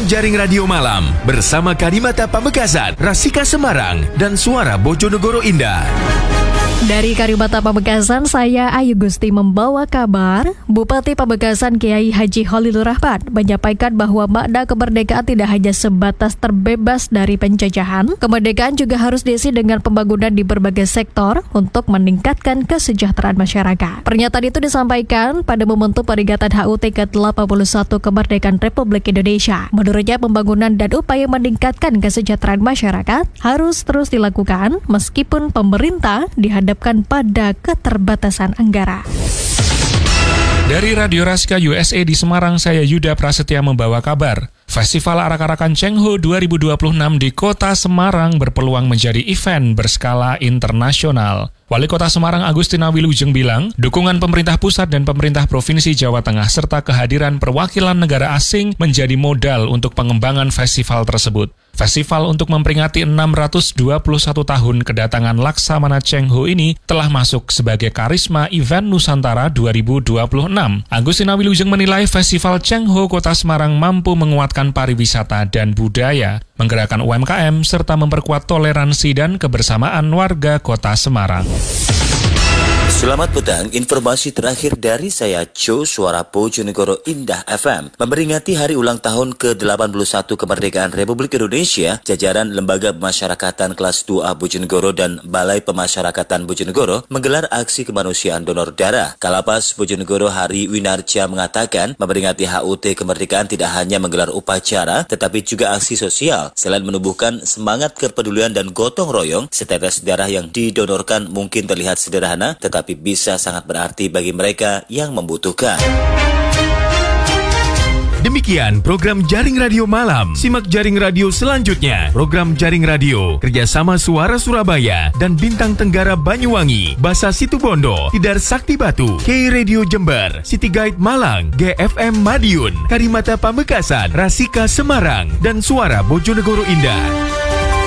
Jaring Radio Malam bersama Karimata Pamekasan, Rasika Semarang, dan Suara Bojonegoro Indah. Dari Karimata Pamekasan, saya Ayu Gusti membawa kabar. Bupati Pamekasan Kiai Haji Holilur Rahmat menyampaikan bahwa makna kemerdekaan tidak hanya sebatas terbebas dari penjajahan. Kemerdekaan juga harus diisi dengan pembangunan di berbagai sektor untuk meningkatkan kesejahteraan masyarakat. Pernyataan itu disampaikan pada momentum peringatan HUT ke-81 kemerdekaan Republik Indonesia. Menurutnya, pembangunan dan upaya meningkatkan kesejahteraan masyarakat harus terus dilakukan meskipun pemerintah dihadapkan pada keterbatasan anggaran. Dari Radio Rasika USA di Semarang, saya Yuda Prasetya membawa kabar. Festival Arak-Arakan Chengho 2026 di Kota Semarang berpeluang menjadi event berskala internasional. Wali Kota Semarang Agustina Wilujeng bilang, dukungan pemerintah pusat dan pemerintah Provinsi Jawa Tengah serta kehadiran perwakilan negara asing menjadi modal untuk pengembangan festival tersebut. Festival untuk memperingati 621 tahun kedatangan Laksamana Chengho ini telah masuk sebagai karisma event Nusantara 2026. Agustina Wilujeng menilai Festival Chengho Kota Semarang mampu menguatkan pariwisata dan budaya, menggerakkan UMKM, serta memperkuat toleransi dan kebersamaan warga Kota Semarang. Selamat petang, informasi terakhir dari saya Joe Suara Bojonegoro Indah FM. Memperingati hari ulang tahun ke-81 kemerdekaan Republik Indonesia, jajaran Lembaga Pemasyarakatan Kelas 2A Bojonegoro dan Balai Pemasyarakatan Bojonegoro menggelar aksi kemanusiaan donor darah. Kalapas Bojonegoro Hari Winarja mengatakan, memperingati HUT kemerdekaan tidak hanya menggelar upacara, tetapi juga aksi sosial. Selain menumbuhkan semangat kepedulian dan gotong royong, setetes darah yang didonorkan mungkin terlihat sederhana, tetapi bisa sangat berarti bagi mereka yang membutuhkan. Demikian program Jaring Radio Malam. Simak Jaring Radio selanjutnya. Program Jaring Radio kerjasama Suara Surabaya dan Bintang Tenggara Banyuwangi, Basa Situbondo, Tidar Sakti Batu, K Radio Jember, City Guide Malang, GFM Madiun, Karimata Pamekasan, Rasika Semarang, dan Suara Bojonegoro Indah.